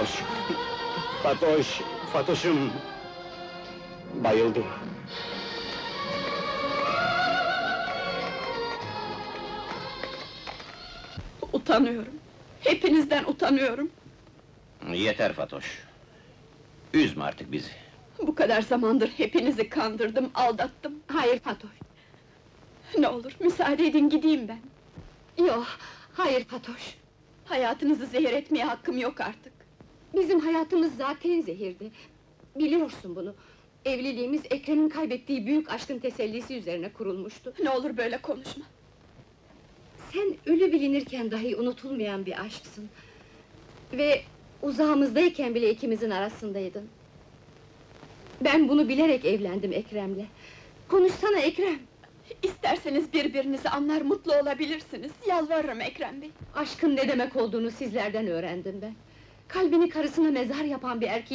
Fatoş! Fatoş! Fatoş'um! Bayıldı. Utanıyorum. Hepinizden utanıyorum. Yeter Fatoş! Üzme artık bizi! Bu kadar zamandır hepinizi kandırdım, aldattım. Hayır Fatoş. Ne olur, müsaade edin gideyim ben. Yok, hayır Fatoş. Hayatınızı zehir etmeye hakkım yok artık. Bizim hayatımız zaten zehirdi. Biliyorsun bunu. Evliliğimiz Ekrem'in kaybettiği büyük aşkın tesellisi üzerine kurulmuştu. Ne olur böyle konuşma. Sen ölü bilinirken dahi unutulmayan bir aşksın. Ve uzağımızdayken bile ikimizin arasındaydın. Ben bunu bilerek evlendim Ekrem'le. Konuşsana Ekrem! İsterseniz birbirinizi anlar, mutlu olabilirsiniz. Yalvarırım Ekrem Bey. Aşkın ne demek olduğunu sizlerden öğrendim ben. Kalbini karısına mezar yapan bir erkeği